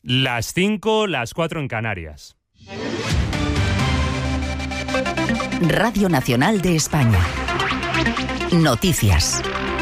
Las 5, las 4 en Canarias. Radio Nacional de España. Noticias.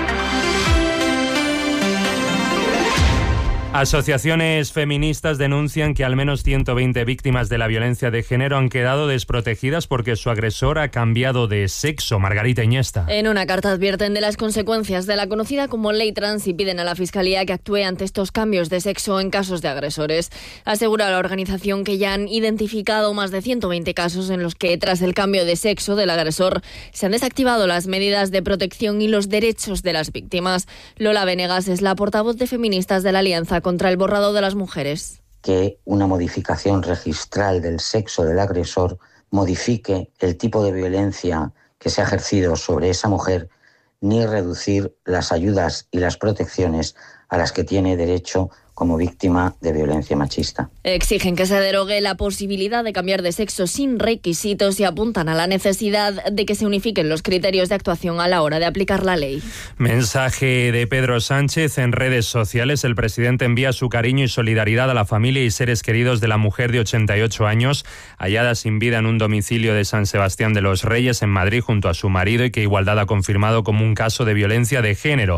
Asociaciones feministas denuncian que al menos 120 víctimas de la violencia de género han quedado desprotegidas porque su agresor ha cambiado de sexo. Margarita Iniesta. En una carta advierten de las consecuencias de la conocida como ley trans y piden a la Fiscalía que actúe ante estos cambios de sexo en casos de agresores. Asegura la organización que ya han identificado más de 120 casos en los que, tras el cambio de sexo del agresor, se han desactivado las medidas de protección y los derechos de las víctimas. Lola Venegas es la portavoz de feministas de la Alianza contra el borrado de las mujeres. Que una modificación registral del sexo del agresor modifique el tipo de violencia que se ha ejercido sobre esa mujer, ni reducir las ayudas y las protecciones a las que tiene derecho como víctima de violencia machista. Exigen que se derogue la posibilidad de cambiar de sexo sin requisitos y apuntan a la necesidad de que se unifiquen los criterios de actuación a la hora de aplicar la ley. Mensaje de Pedro Sánchez en redes sociales. El presidente envía su cariño y solidaridad a la familia y seres queridos de la mujer de 88 años, hallada sin vida en un domicilio de San Sebastián de los Reyes, en Madrid, junto a su marido, y que Igualdad ha confirmado como un caso de violencia de género.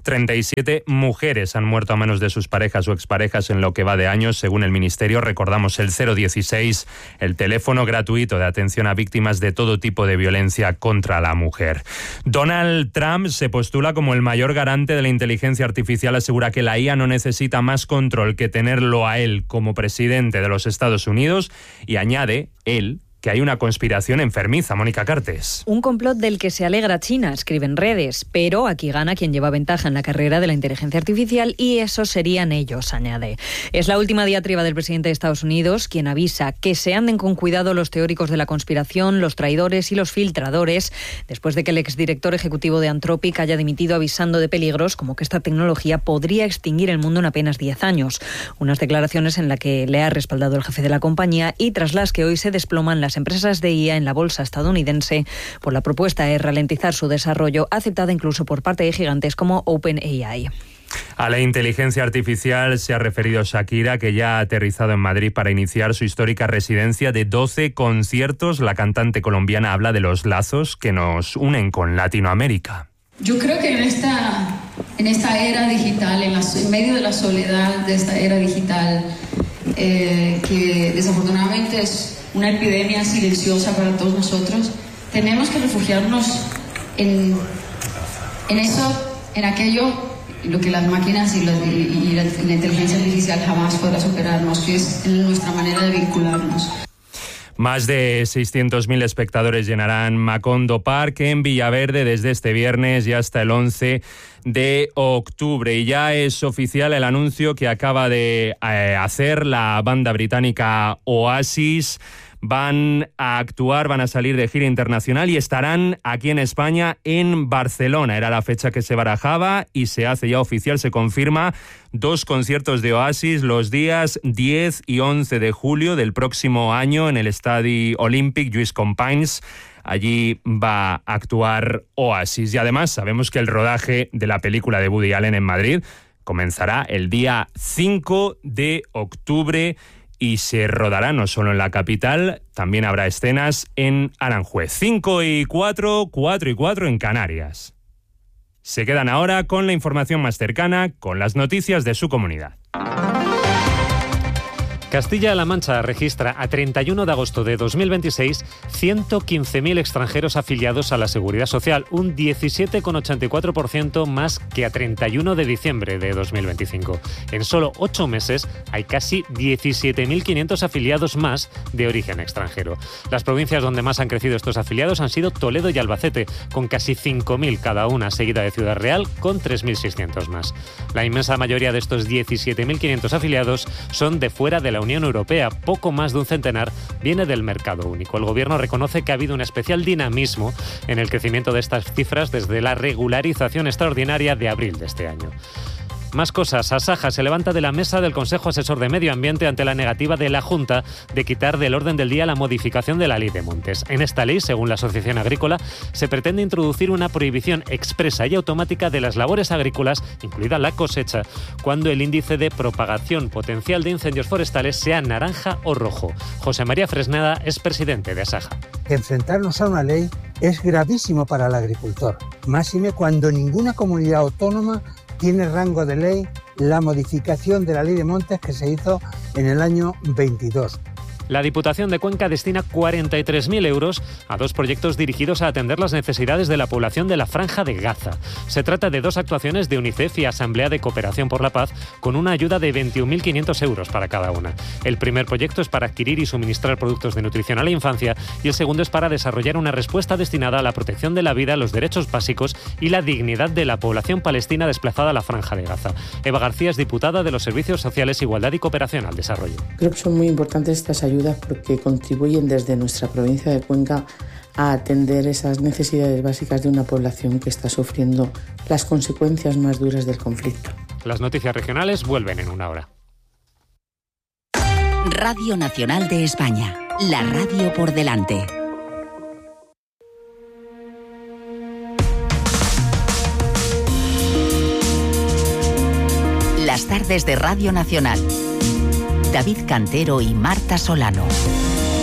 37 mujeres han muerto a manos de sus parejas o exparejas en lo que va de años, según el Ministerio. Recordamos el 016, el teléfono gratuito de atención a víctimas de todo tipo de violencia contra la mujer. Donald Trump se postula como el mayor garante de la inteligencia artificial. Asegura que la IA no necesita más control que tenerlo a él como presidente de los Estados Unidos, y añade él que hay una conspiración enfermiza. Mónica Cartes. Un complot del que se alegra China, escribe en redes, pero aquí gana quien lleva ventaja en la carrera de la inteligencia artificial, y esos serían ellos, añade. Es la última diatriba del presidente de Estados Unidos, quien avisa que se anden con cuidado los teóricos de la conspiración, los traidores y los filtradores, después de que el exdirector ejecutivo de Anthropic haya dimitido avisando de peligros como que esta tecnología podría extinguir el mundo en apenas 10 años. Unas declaraciones en las que le ha respaldado el jefe de la compañía y tras las que hoy se desploman las empresas de IA en la bolsa estadounidense por la propuesta de ralentizar su desarrollo, aceptada incluso por parte de gigantes como OpenAI. A la inteligencia artificial se ha referido Shakira, que ya ha aterrizado en Madrid para iniciar su histórica residencia de 12 conciertos. La cantante colombiana habla de los lazos que nos unen con Latinoamérica. Yo creo que en esta era digital, en medio de la soledad de esta era digital, que desafortunadamente es una epidemia silenciosa para todos nosotros, tenemos que refugiarnos en eso, en aquello, lo que las máquinas y la inteligencia artificial jamás podrá superarnos, que es nuestra manera de vincularnos. Más de 600.000 espectadores llenarán Macondo Park en Villaverde desde este viernes y hasta el 11 de octubre. Y ya es oficial el anuncio que acaba de hacer la banda británica Oasis. Van a actuar, van a salir de gira internacional y estarán aquí en España, en Barcelona. Era la fecha que se barajaba y se hace ya oficial, se confirma. 2 conciertos de Oasis los días 10 y 11 de julio del próximo año en el Estadi Olímpic Lluís Companys. Allí va a actuar Oasis. Y además sabemos que el rodaje de la película de Woody Allen en Madrid comenzará el día 5 de octubre y se rodará no solo en la capital, también habrá escenas en Aranjuez. 5 y 4, 4 y 4 en Canarias. Se quedan ahora con la información más cercana, con las noticias de su comunidad. Castilla-La Mancha registra a 31 de agosto de 2026 115.000 extranjeros afiliados a la Seguridad Social, un 17,84% más que a 31 de diciembre de 2025. En solo 8 meses hay casi 17.500 afiliados más de origen extranjero. Las provincias donde más han crecido estos afiliados han sido Toledo y Albacete, con casi 5.000 cada una, seguida de Ciudad Real, con 3.600 más. La inmensa mayoría de estos 17.500 afiliados son de fuera de la Unión Europea. Poco más de un centenar viene del mercado único. El Gobierno reconoce que ha habido un especial dinamismo en el crecimiento de estas cifras desde la regularización extraordinaria de abril de este año. Más cosas. Asaja se levanta de la mesa del Consejo Asesor de Medio Ambiente ante la negativa de la Junta de quitar del orden del día la modificación de la Ley de Montes. En esta ley, según la Asociación Agrícola, se pretende introducir una prohibición expresa y automática de las labores agrícolas, incluida la cosecha, cuando el índice de propagación potencial de incendios forestales sea naranja o rojo. José María Fresneda es presidente de Asaja. Enfrentarnos a una ley es gravísimo para el agricultor, máxime cuando ninguna comunidad autónoma tiene rango de ley la modificación de la Ley de Montes que se hizo en el año 22. La Diputación de Cuenca destina 43.000 euros a 2 proyectos dirigidos a atender las necesidades de la población de la Franja de Gaza. Se trata de 2 actuaciones de UNICEF y Asamblea de Cooperación por la Paz, con una ayuda de 21.500 euros para cada una. El primer proyecto es para adquirir y suministrar productos de nutrición a la infancia y el segundo es para desarrollar una respuesta destinada a la protección de la vida, los derechos básicos y la dignidad de la población palestina desplazada a la Franja de Gaza. Eva García es diputada de los Servicios Sociales, Igualdad y Cooperación al Desarrollo. Creo que son muy importantes estas ayudas porque contribuyen desde nuestra provincia de Cuenca a atender esas necesidades básicas de una población que está sufriendo las consecuencias más duras del conflicto. Las noticias regionales vuelven en una hora. Radio Nacional de España, la radio por delante. Las tardes de Radio Nacional. David Cantero y Marta Solano.